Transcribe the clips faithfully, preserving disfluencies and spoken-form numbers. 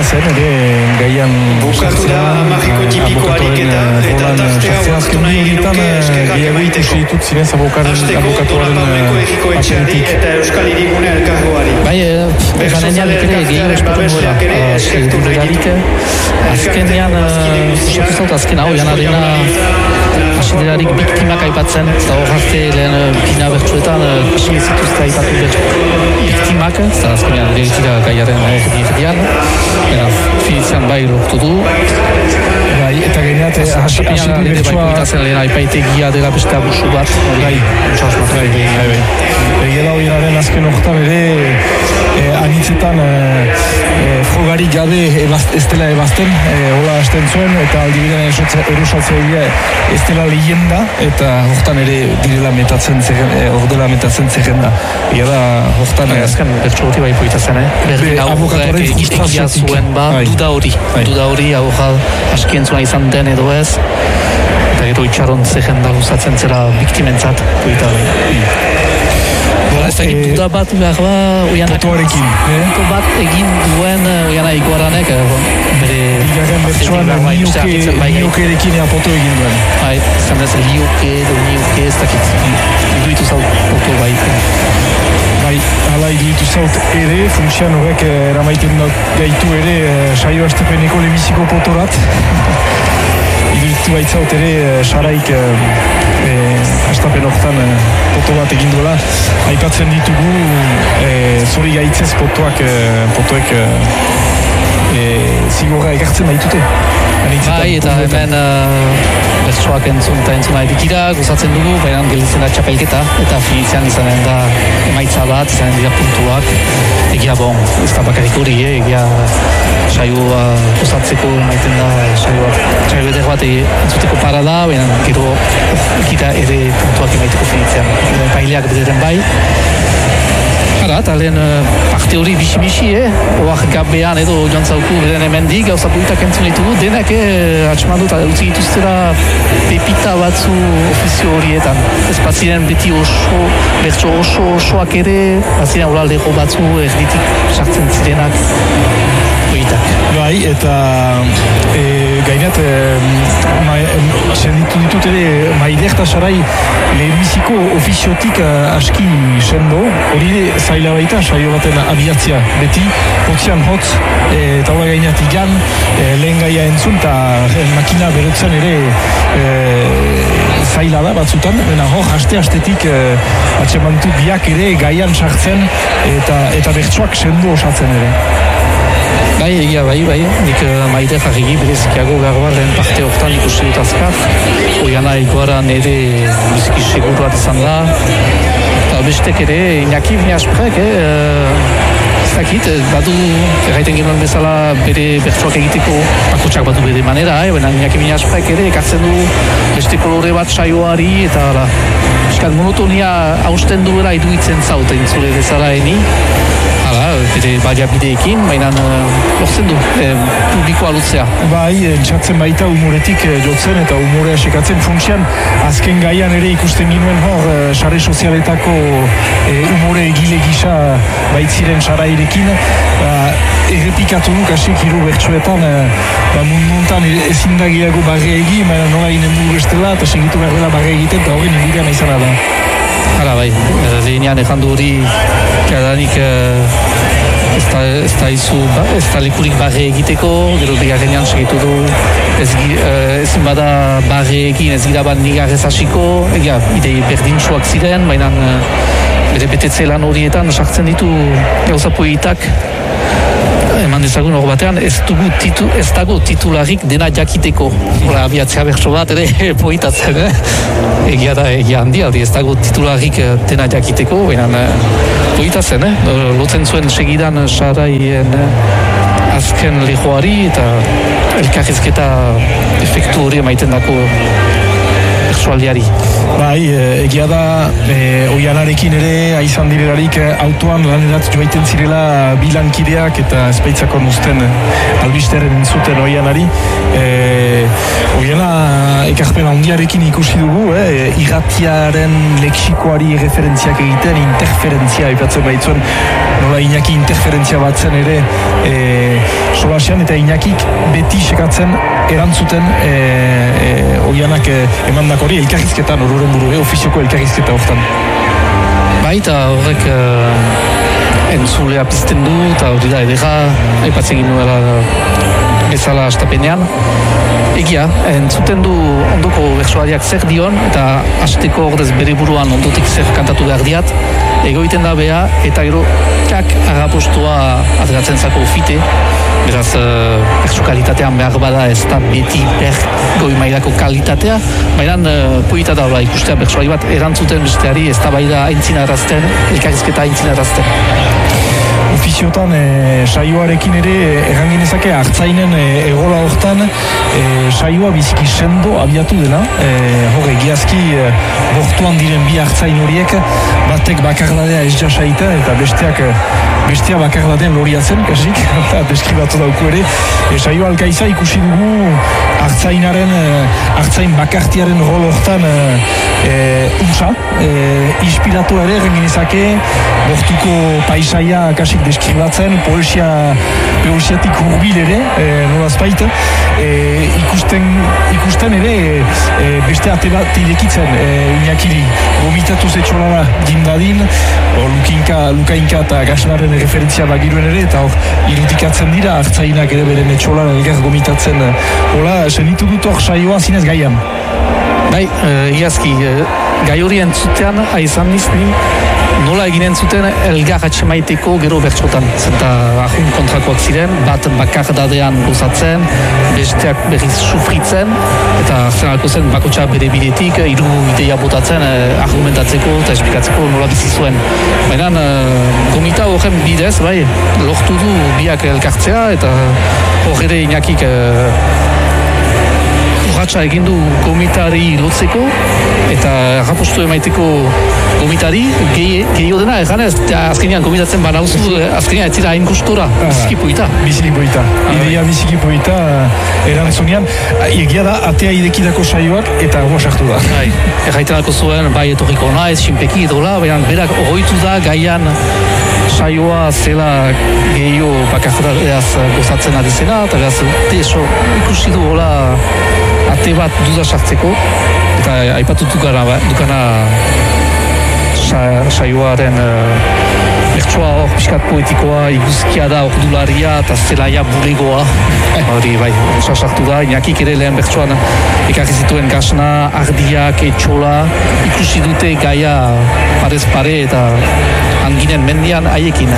zen, ere gaian bukatu da magiko tipiko ariketa eta tartea huartu nahi ginuke eskerrak emaiteko. Azteko Donapameko egiko etxeari eta Euskal Hirigune elkargoari. Bai, eganean ere gehiago espatu nuela eskertu regarik. Azkenean, usatu azken hau, jana dena asiderarik biktimak aipatzen, eta hor arte lehen bina bertsuetan kasi ez zituzte aipatu biktimak, eta azkenean geritira gaiaren egitean, eta finizian bai lortu du. Bai, eta geneat, asidu bertsua... Bai, lehen aipaitegia dela beste abusu bat. Bai, bai, bai, bai. Egela horiaren azken horretan ere, anitzetan frogarik gabe ez dela ebazten, hola hasten zuen, eta aldi bidean erosatzailea ez dela leyenda, eta horretan ere direla metatzen ordela metatzen zerrenda. Ega da, horretan... Azken, bertxo bai poita zen, eh? Berdin aurrak egitea zuen, ba, duda hori. Duda hori, aurrak askien zuen izan den edo ez, eta gero itxaron zerrenda luzatzen zera biktimentzat, poita bai. Ez da egin duda bat behar ba, potoarekin. Poto bat egin duen oiana iguaranek, bere... Bigarren bertsoan nioke erekin ea poto egin duen. Bai, zan ez lioke edo nioke ez dakit. Iduitu zaut poto bai. Bai, hala iduitu zaut ere, funtsian horrek eramaiten gaitu ere saio astepeneko lebiziko potorat. Iduitu baitzaut ere saraik astapen horretan poto bat egin duela. Aipatzen ditugu zori gaitzez potoak potoek zigorra ekartzen baitute. Bai, eta hemen bertsoak entzun eta entzuna edikira, gozatzen dugu, baina gelitzen da txapelketa, eta finitzean izanen da emaitza bat, izanen dira puntuak. Egia bon, ez da bakarik hori, egia saioa gozatzeko emaiten da saioa. Saio eder bat entzuteko para da, baina gero ekita ere puntuak emaiteko finitzean. Paileak bederen bai. Ara, eta lehen parte hori bisi-bisi, eh? Oak gabean edo joan zauku beren emendik, gauza politak entzun ditugu, denak eh, atxeman dut, utzi dituztera pepita batzu ofizio horietan. Ez baziren beti oso, bertso oso osoak ere, baziren hola lego batzu erditik sartzen zirenak politak. Bai, eta e, gainat, senditu ditut ere, Maiderta Sarai lehenbiziko ofiziotik aski sendo, hori zaila baita, saio baten abiatzia, beti, hotzean hotz, eta hori gainat igan, lehen gaia entzun, eta makina berotzen ere zaila da batzutan, baina hor, haste-hastetik atxemantu biak ere gaian sartzen, eta, eta bertsoak sendo osatzen ere. Bai, egia bai, bai, nik maite jarrigi berezikiago garbarren parte horretan ikusi dut azkar. Oiana iguaran ere biziki seguru bat izan da. Eta bestek ere, Iñaki Biniasprek, ez dakit, badu, erraiten genuen bezala bere bertsoak egiteko, bakotxak badu bere manera, eh? Baina Iñaki Biniasprek ere ekartzen du beste kolore bat saioari, eta hala, eskat monotonia hausten duela iduitzen zauten zure bezala eni. Hala, bere baliabideekin, baina lortzen du, eh, publikoa lutzea. Bai, entzatzen baita humoretik jotzen eta humorea sekatzen funtsian, azken gaian ere ikusten ginuen hor, sare sozialetako humore egile gisa baitziren sarairekin, errepikatu du kasik hiru bertsoetan, ba, munduan ezin da gehiago barre egin, baina nola inen dugu bestela, eta segitu behar dela barre egiten, eta horren inbidean izan da. Hala bai, lehenean ejandu hori, kadanik ez da izu, ez da lekurik barre egiteko, gero bigarrenean segitu du, ezin bada barre egin, ez gira bat nigarrez hasiko, egia, idei berdintsuak ziren, baina bere betetze lan horietan sartzen ditu gauza poetak, eman dezagun hor batean, ez dugu titu, ez dago titularik dena jakiteko. Hora, abiatzea bertso bat ere poetatzen, eh? Egia da, egia handia, ez dago titularik dena jakiteko, baina poetatzen, eh? Lotzen zuen segidan saraien azken lehoari eta elkarrizketa efektu hori emaiten dako bertsoaldiari. Bai, egia da e, Oianarekin ere aizan direlarik autoan lanerat joaiten zirela bilankideak eta espeitzako nuzten albisteren entzuten Oianari. E, Oiana ekarpen handiarekin ikusi dugu, eh? Irratiaren leksikoari referentziak egiten, interferentzia aipatzen baitzuen, nola Iñaki interferentzia batzen ere e, solasean, eta Iñakik beti sekatzen erantzuten e, e, Oianak e, emandak hori elkarrizketan horren buru, eh? Ofizioko elkarrizketa horretan. Bai, eta horrek uh, entzulea pizten du, eta hori da edera aipatzen ginu dela bezala astapenean. Egia, entzuten du ondoko bertsoariak zer dion, eta hasteko ordez bere buruan ondotik zer kantatu behar diat, egoiten da beha, eta gero kak agapostua ateratzen zako fite, beraz, uh, bertso kalitatean behar bada ez da beti ber goi mailako kalitatea, baina uh, poita da hola ikustea bertsoari bat erantzuten besteari ez da bai da aintzinarazten, elkarrizketa aintzinarazten. Ofiziotan e, saioarekin ere erran genezake hartzainen e, egola hortan e, saioa biziki sendo abiatu dela, e, hor egiazki e, bortuan diren bi hartzain horiek batek bakardadea ez jasaita eta besteak bestea bakardadean loriatzen, kasik, eta deskribatu dauku ere. E, saioa alkaiza ikusi dugu hartzainaren, hartzain bakartiaren rol hortan e, e, unsa, e, inspiratu ere erran genezake bortuko paisaia kasik deskribatzen, poesia poesiatik hurbil ere, e, nolaz baita, e, ikusten, ikusten ere e, beste ate bat irekitzen e, Iñakiri, gomitatu zetxolara gindadin, Lukinka, Lukainka eta Gasnaren referentzia bagiruen ere, eta hor irudikatzen dira, hartzainak ere beren etxolara elgar gomitatzen, hola, senitu dut hor saioa zinez gaian. Bai, uh, iazki, uh, gai hori entzutean, aizan nizni, nola egin entzuten elgar atxemaiteko gero bertsotan. Zenta ahun kontrakoak ziren, bat bakardadean gozatzen, besteak berriz sufritzen, eta hartzen alko zen bakotxa bere bidetik, hiru ideia botatzen, eh, argumentatzeko eta esplikatzeko nola bizi zuen. Baina, uh, gomita horren bidez, bai, lortu du biak elkartzea, eta hor ere Iñakik uh, urratxa egin du gomitari lotzeko eta rapostu emaiteko gomitari gehiago dena, eganez, azkenean gomitatzen banauzu, azkenean ez zira hain gustora, biziki poita. Biziki poita, ideia biziki poita erantzunean, egia da atea idekidako saioak eta hua sartu da. Bai, erraiten alko zuen, bai etorriko naiz, sinpeki edola, baina berak horretu da gaian saioa zela gehiago bakardadeaz gozatzen ari zena, eta beraz, deso ikusi du hola ate bat duda sartzeko, eta aipatu dukana, dukana sa, saioaren uh, bertsoa hor piskat poetikoa, iguzkia da ordularia eta zelaia bulegoa. Hori, bai, osa sartu da, Iñakik ere lehen bertsoan ekarri zituen Gasna, Ardiak, Etxola, ikusi dute gaia parez pare eta anginen mendian haiekin.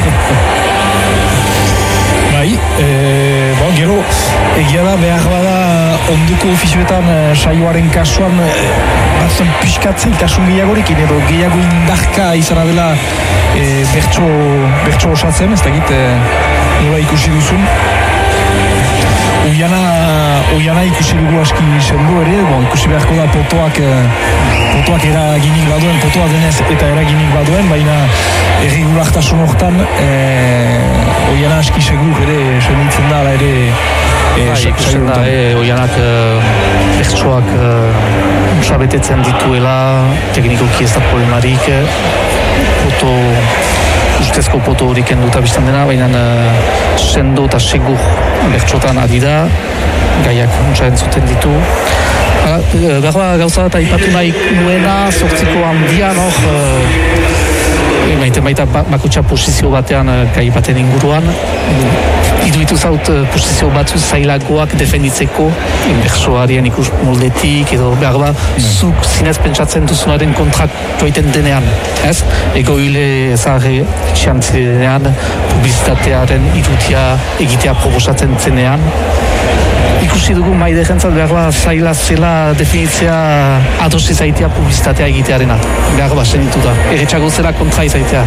Bai, e, bon, gero, egia da behar bada onduko ofizioetan e, saioaren kasuan e, batzen piskatzen kasun gehiagorekin edo gehiago indarka izan dela e, bertso, bertso osatzen, ez da git, e, nola ikusi duzun. Oiana, oiana ikusi dugu aski sendu ere, bon, ikusi beharko da potoak, potoak eraginik baduen, potoa denez eta eraginik baduen, baina erregulartasun hortan e, oiana aski segur ere senditzen da, ala ere e, bai, ikusten da, e, oianak bertsoak e, unsa betetzen dituela, teknikoki ez da problemarik, poto ustezko poto horik enduta biztan dena, baina uh, sendo eta segur bertxotan ari da, gaiak untsa entzuten ditu. Berba gauza eta ipatu nahi nuena, sortziko handian hor, uh, maite baita bakotxa posizio batean uh, gai baten inguruan, iduitu zaut uh, posizio batzu zailagoak defenditzeko, bertsoarien ikus moldetik, edo berba, mm. zuk zinez pentsatzen duzunaren kontrak joiten denean, ez? Egoile ezagre txantzenean, publizitatearen irutia egitea proposatzen zenean, ikusi dugu maide jentzat berba zaila zela definitzea adosi zaitea publizitatea egitearena, berba senitu da, erretxago zela kontra izaitea.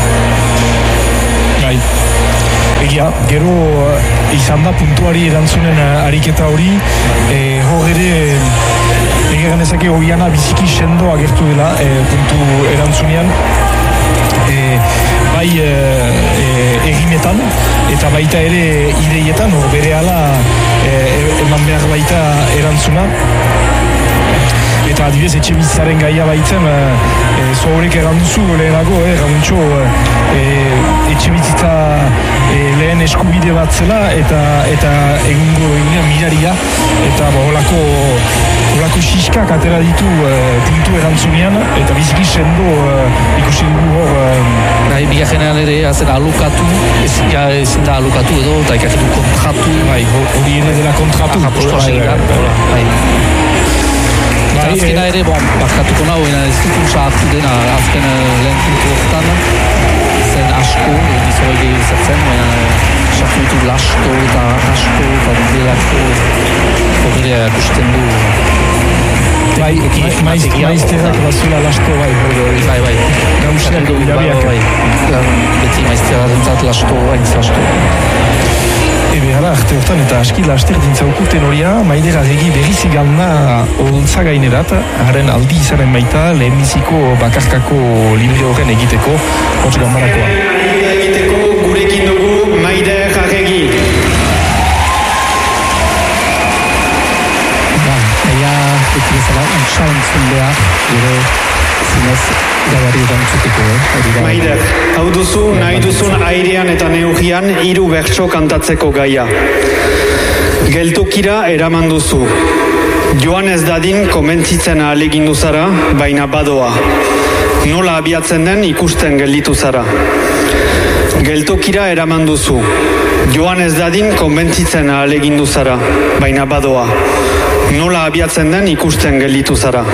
Bai. Egia, gero izan da puntuari erantzunen ariketa hori, e, hor ere egeran ezake Oiana biziki sendo agertu dela e, puntu erantzunean e, bai e, e, egimetan eta baita ere ideietan hor bere ala e, eman behar baita erantzuna. Eta adibidez, etxe bizitzaren gaia baitzen, e, zohorek eranduzu lehenago, eh, Ramuntxo, e, etxe bizitza e, lehen eskubide bat zela, eta eta egungo egunean miraria, eta ba, holako, holako xiskak atera ditu e, puntu erantzunean, eta biziki sendo e, ikusi dugu hor. E, Bai, biga general ere, azen alukatu, ez, ja, ezin da alukatu edo, eta ikaketu kontratu. Bai, hori ere dela kontratu. Aha, postua segidan, bai. Eta azkena ere, bon, bakatuko nahu, ez dut untsa hartu dena azken lehen puntu horretan, zen asko, nizo hori izatzen, sartu ditu lasto eta asko eta delako horre akusten du. Bai, maizterak bazula lasto, bai, bai, bai. Gauziak bilabiak. Beti maizterak entzat lasto, hainz lasto. Ebe, hala, arte hortan eta aski laster dintzaukuten horia, Maider Arregi berriz igalna oltza gainerat, haren aldi izanen baita, lehenbiziko bakarkako libre horren egiteko, hotz gambarakoa. Egiteko gurekin dugu Maider Arregi. Ba, ea, beti bezala, untsa entzun behar, gero zinez gabari erantzuteko, eh? Maider, hau duzu, nahi duzun airean eta neugian hiru bertso kantatzeko gaia. Geltokira eraman duzu. Joan ez dadin konbentzitzen ahalegindu zara, baina badoa. Nola abiatzen den ikusten gelditu zara. Geltokira eraman duzu. Joan ez dadin konbentzitzen ahalegindu zara, baina badoa. Nola abiatzen den ikusten gelditu zara.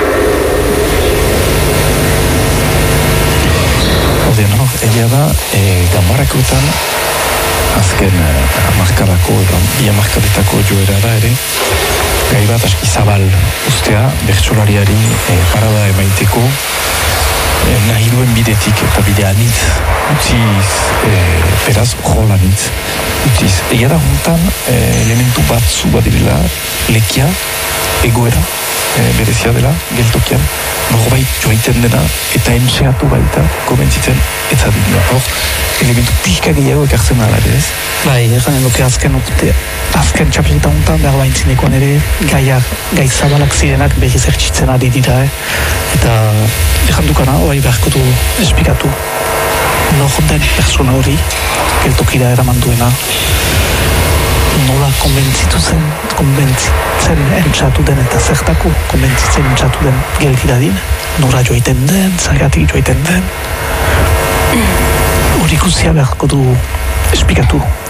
No, egia da, e, gambarakoetan azken hamarkadako edo bi hamarkadetako joera da ere gai bat aski zabal ustea bertsolariari e, parada emaiteko e, nahi duen bidetik eta bide anitz utziz, e, beraz rol anitz utziz. Egia da hontan e, elementu batzu badirela lekia, egoera e, berezia dela, geltokian norbait joaiten dena eta entxeatu baita komentzitzen etzadina. Hor, elementu pixka gehiago ekartzen ala ere ez? Bai, erranen duke azken urte, azken txapelita hontan behar baintzinekoan ere gaiak, gai zabalak zirenak berriz ertsitzen ari dira, eh? Eta erran dukana, hori beharko du esplikatu nor den persona hori, geltokira eraman duena, nola konbentzitu zen, konbentzitzen entxatu den eta zertako konbentzitzen entxatu den geldi dadin, nora joaiten den, zergatik joaiten den, hori guzia beharko du esplikatu